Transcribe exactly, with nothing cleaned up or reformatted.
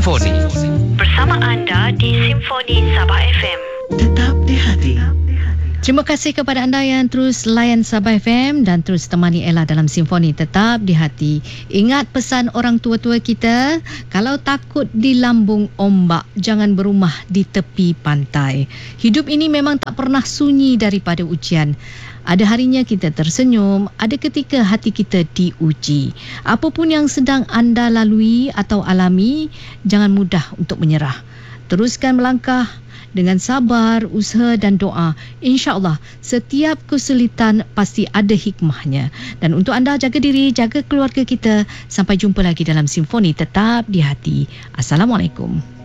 Simfoni. Bersama anda di Simfoni Sabah F M. Tetap di hati. Terima kasih kepada anda yang terus layan Sabah F M dan terus temani Ella dalam Simfoni Tetap di Hati. Ingat pesan orang tua-tua kita, kalau takut di lambung ombak, jangan berumah di tepi pantai. Hidup ini memang tak pernah sunyi daripada ujian. Ada harinya kita tersenyum, ada ketika hati kita diuji. Apapun yang sedang anda lalui atau alami, jangan mudah untuk menyerah. Teruskan melangkah dengan sabar, usaha dan doa. InsyaAllah setiap kesulitan pasti ada hikmahnya. Dan untuk anda, jaga diri, jaga keluarga kita. Sampai jumpa lagi dalam Simfoni Tetap di Hati. Assalamualaikum.